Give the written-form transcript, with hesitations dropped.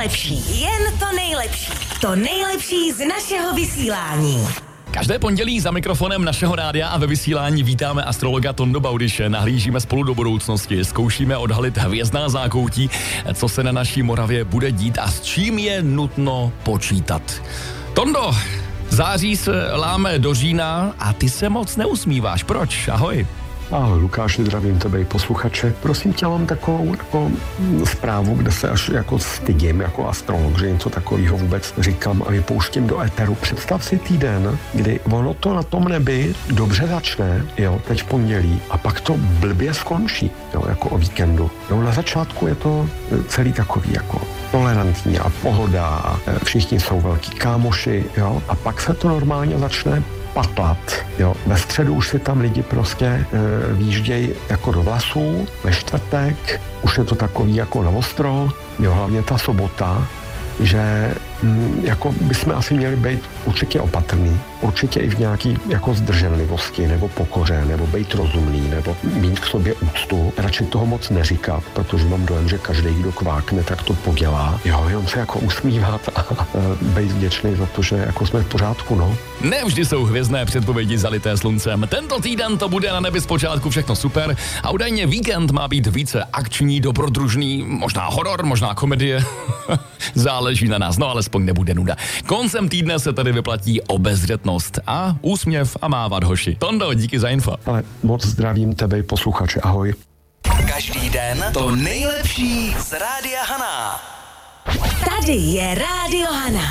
nejlepší, jen to nejlepší. To nejlepší z našeho vysílání. Každé pondělí za mikrofonem našeho rádia a ve vysílání vítáme astrologa Tondu Baudyše. Nahlížíme spolu do budoucnosti, zkoušíme odhalit hvězdná zákoutí, co se na naší Moravě bude dít a s čím je nutno počítat. Tondo, září se láme do října a ty se moc neusmíváš. Proč? Ahoj. Ahoj Lukáši, zdravím tebe i posluchače. Prosím tě, mám takovou zprávu, kde se až jako stydím jako astrolog, že něco takového vůbec říkám a vypouštím do éteru. Představ si týden, kdy ono to na tom nebi dobře začne, jo, teď v pondělí, a pak to blbě skončí, jo, jako o víkendu. Jo, na začátku je to celý takový jako tolerantní a pohoda a všichni jsou velký kámoši, jo, a pak se to normálně začne patlat. Jo. Ve středu už si tam lidi prostě výjíždějí jako do vlasů, ve čtvrtek už je to takový jako na ostro, jo, hlavně ta sobota, že jako bychom asi měli být určitě opatrný, určitě i v nějaký jako zdrženlivosti nebo pokoře, nebo být rozumný, nebo mít k sobě úctu. Radši toho moc neříkat, protože mám dojem, že každý, kdo kvákne, tak to podělá. Jo, jenom se jako usmívat a být vděčný za to, že jako jsme v pořádku, no. Nevždy jsou hvězdné předpovědi zalité sluncem. Tento týden to bude na nebi zpočátku všechno super a údajně víkend má být více akční, dobrodružný, možná horor, možná komedie. Záleží na nás, no alespoň nebude nuda. Koncem týdne se tady vyplatí obezřetnost a úsměv a mávat hoši. Tondo, díky za info. Ale moc zdravím tebe i posluchače, ahoj. Každý den to nejlepší z Rádia Hana. Tady je Rádio Hana.